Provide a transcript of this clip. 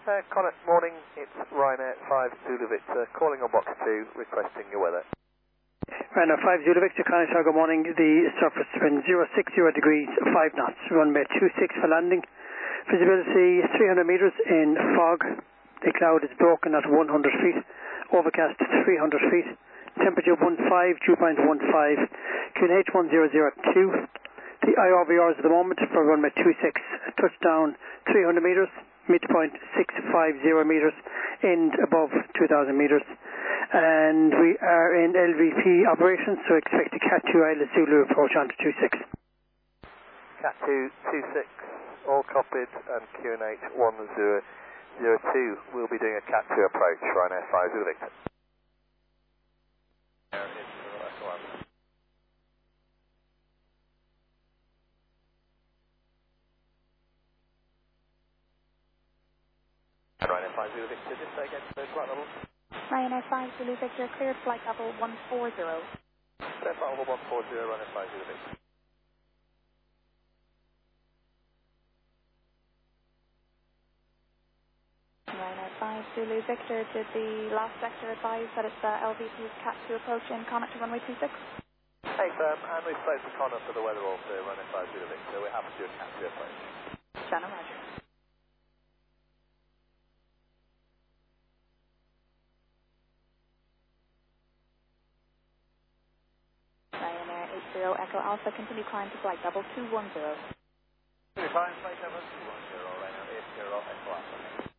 Connor, morning. It's Ryanair 5 Zulu Victor calling on box 2, requesting your weather. Ryanair 5 Zulu Victor, Connor, good morning. The surface wind 060 degrees, 5 knots, runway 26 for landing. Visibility 300 metres in fog. The cloud is broken at 100 feet. Overcast 300 feet. Temperature 15, dew point 15. QNH 1002. The IRVRs at the moment for runway 26. Touchdown 300 metres. Midpoint 650 metres. End above 2,000 metres. And we are in LVP operations, so expect a Cat 2 ILS Zulu approach onto 26. Cat 2, 26, all copied, and QNH 1002. We'll be doing a Cat 2 approach, Ryanair 5 Zulu Victor. Ryanair 5 Zulu Victor, just say again, so flight level. Ryanair 5 Zulu Victor, cleared flight level 140. Clear flight level 140, Ryanair 5 Zulu Victor. Ryanair 5 Zulu Victor, did the last sector advise that it's LVP's Cat 2 approach in Connacht to runway 26? Hey firm, and we spoke to Connor for the weather also, Ryanair 5 Zulu Victor, we're happy to do a Cat 2 approach. Channel Roger. Ryanair 80 Echo Alpha, continue climb to flight level 210. Continue climb, flight level 210, Ryanair 80 Echo Alpha.